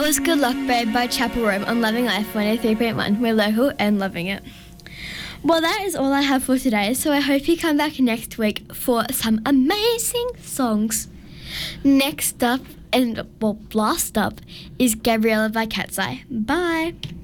was Good Luck Babe by Chapel Road on Loving Life 103.1. We're local and loving it. Well, that is all I have for today, so I hope you come back next week for some amazing songs. Next up, last up, is Gabriella by Cat's Eye. Bye.